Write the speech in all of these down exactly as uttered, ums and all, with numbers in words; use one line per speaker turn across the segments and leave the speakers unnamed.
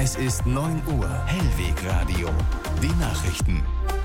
Es ist neun Uhr. Hellwegradio. Die Nachrichten.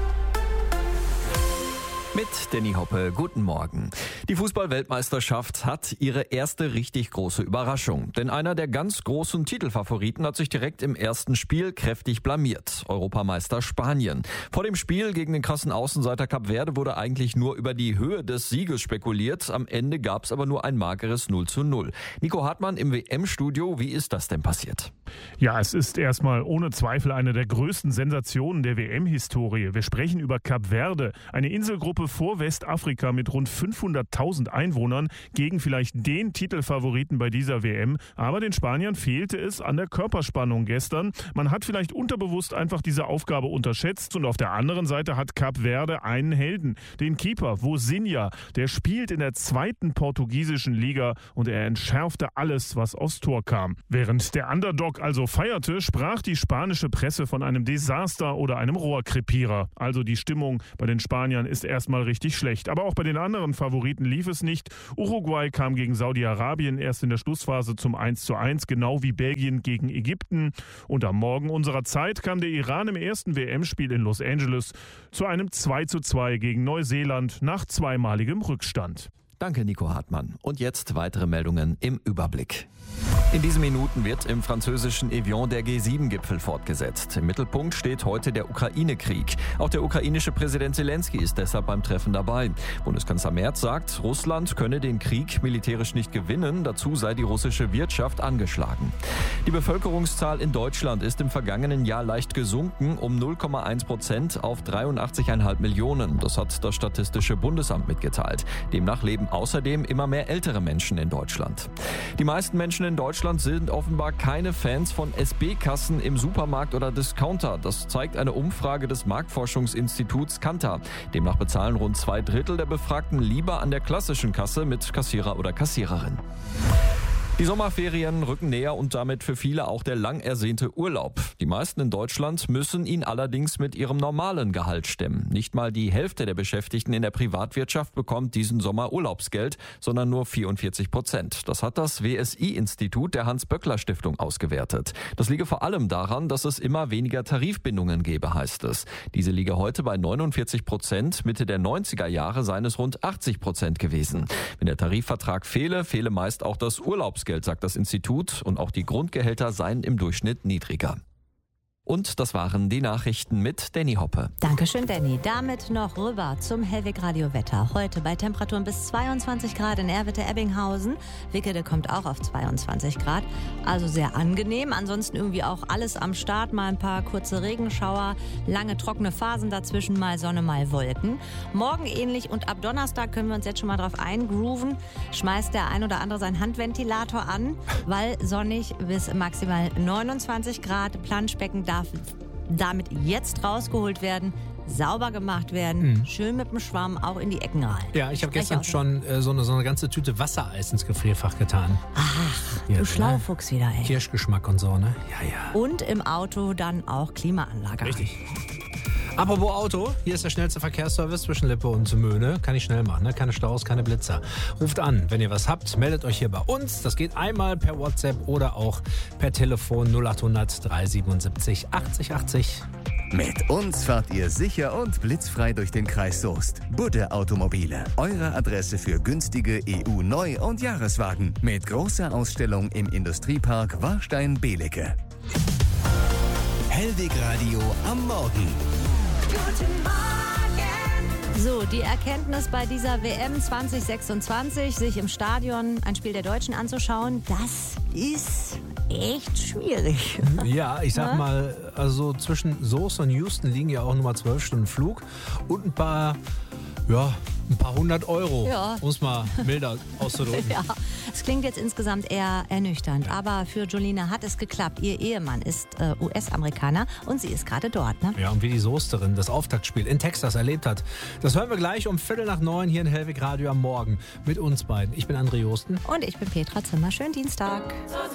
Mit Danny Hoppe, guten Morgen. Die Fußball-Weltmeisterschaft hat ihre erste richtig große Überraschung. Denn einer der ganz großen Titelfavoriten hat sich direkt im ersten Spiel kräftig blamiert. Europameister Spanien. Vor dem Spiel gegen den krassen Außenseiter Kap Verde wurde eigentlich nur über die Höhe des Sieges spekuliert. Am Ende gab es aber nur ein mageres null zu null. Nico Hartmann im W M-Studio. Wie ist das denn passiert?
Ja, es ist erstmal ohne Zweifel eine der größten Sensationen der W M-Historie. Wir sprechen über Kap Verde, eine Inselgruppe vor Westafrika mit rund fünfhunderttausend Einwohnern, gegen vielleicht den Titelfavoriten bei dieser W M. Aber den Spaniern fehlte es an der Körperspannung gestern. Man hat vielleicht unterbewusst einfach diese Aufgabe unterschätzt. Und auf der anderen Seite hat Kap Verde einen Helden, den Keeper Vozinha. Der spielt in der zweiten portugiesischen Liga und er entschärfte alles, was aufs Tor kam. Während der Underdog also feierte, sprach die spanische Presse von einem Desaster oder einem Rohrkrepierer. Also die Stimmung bei den Spaniern ist erstmal richtig schlecht. Aber auch bei den anderen Favoriten lief es nicht. Uruguay kam gegen Saudi-Arabien erst in der Schlussphase zum eins zu eins, genau wie Belgien gegen Ägypten. Und am Morgen unserer Zeit kam der Iran im ersten W M-Spiel in Los Angeles zu einem zwei zu zwei gegen Neuseeland nach zweimaligem Rückstand.
Danke, Nico Hartmann. Und jetzt weitere Meldungen im Überblick. In diesen Minuten wird im französischen Evian der G sieben Gipfel fortgesetzt. Im Mittelpunkt steht heute der Ukraine-Krieg. Auch der ukrainische Präsident Zelensky ist deshalb beim Treffen dabei. Bundeskanzler Merz sagt, Russland könne den Krieg militärisch nicht gewinnen. Dazu sei die russische Wirtschaft angeschlagen. Die Bevölkerungszahl in Deutschland ist im vergangenen Jahr leicht gesunken, um null Komma eins Prozent auf dreiundachtzig Komma fünf Millionen. Das hat das Statistische Bundesamt mitgeteilt. Demnach leben außerdem immer mehr ältere Menschen in Deutschland. Die meisten Menschen in Deutschland sind offenbar keine Fans von S B-Kassen im Supermarkt oder Discounter. Das zeigt eine Umfrage des Marktforschungsinstituts Kantar. Demnach bezahlen rund zwei Drittel der Befragten lieber an der klassischen Kasse mit Kassierer oder Kassiererin. Die Sommerferien rücken näher und damit für viele auch der lang ersehnte Urlaub. Die meisten in Deutschland müssen ihn allerdings mit ihrem normalen Gehalt stemmen. Nicht mal die Hälfte der Beschäftigten in der Privatwirtschaft bekommt diesen Sommer Urlaubsgeld, sondern nur vierundvierzig Prozent. Das hat das W S I-Institut der Hans-Böckler-Stiftung ausgewertet. Das liege vor allem daran, dass es immer weniger Tarifbindungen gebe, heißt es. Diese liege heute bei neunundvierzig Prozent. Mitte der neunziger Jahre seien es rund achtzig Prozent gewesen. Wenn der Tarifvertrag fehle, fehle meist auch das Urlaubsgeld, sagt das Institut, und auch die Grundgehälter seien im Durchschnitt niedriger. Und das waren die Nachrichten mit Danny Hoppe.
Dankeschön, Danny. Damit noch rüber zum Hellweg-Radio-Wetter. Heute bei Temperaturen bis zweiundzwanzig Grad in Erwitte-Ebbinghausen. Wickede kommt auch auf zweiundzwanzig Grad. Also sehr angenehm. Ansonsten irgendwie auch alles am Start. Mal ein paar kurze Regenschauer, lange trockene Phasen dazwischen, mal Sonne, mal Wolken. Morgen ähnlich und ab Donnerstag können wir uns jetzt schon mal drauf eingrooven. Schmeißt der ein oder andere seinen Handventilator an, weil sonnig bis maximal neunundzwanzig Grad. Planschbecken darf damit jetzt rausgeholt werden, sauber gemacht werden, mhm. schön mit dem Schwamm auch in die Ecken rein.
Ja, ich habe gestern schon äh, so, eine, so eine ganze Tüte Wassereis ins Gefrierfach getan.
Ach,
ja,
du Schlaufuchs wieder, ey.
Kirschgeschmack und so, ne? Ja, ja.
Und im Auto dann auch Klimaanlage.
Richtig. Apropos Auto, hier ist der schnellste Verkehrsservice zwischen Lippe und Möhne. Kann ich schnell machen, ne? Keine Staus, keine Blitzer. Ruft an, wenn ihr was habt, meldet euch hier bei uns. Das geht einmal per WhatsApp oder auch per Telefon null acht hundert dreihundertsiebenundsiebzig achtzig achtzig.
Mit uns fahrt ihr sicher und blitzfrei durch den Kreis Soest. Budde Automobile, eure Adresse für günstige E U-Neu- und Jahreswagen. Mit großer Ausstellung im Industriepark Warstein-Belecke. Hellwegradio am Morgen.
Guten Morgen! So, die Erkenntnis bei dieser W M zwanzig sechsundzwanzig, sich im Stadion ein Spiel der Deutschen anzuschauen, das ist echt schwierig.
Ja, ich sag mal, also zwischen Soest und Houston liegen ja auch nur mal zwölf Stunden Flug und ein paar, ja, ein paar hundert Euro, ja. Um es mal milder auszudrücken.
Ja, es klingt jetzt insgesamt eher ernüchternd, aber für Jolina hat es geklappt. Ihr Ehemann ist äh, U S-Amerikaner und sie ist gerade dort, ne?
Ja, und wie die Soesterin das Auftaktspiel in Texas erlebt hat, das hören wir gleich um Viertel nach neun hier in Hellweg Radio am Morgen mit uns beiden. Ich bin André Josten.
Und ich bin Petra Zimmer. Schönen Dienstag.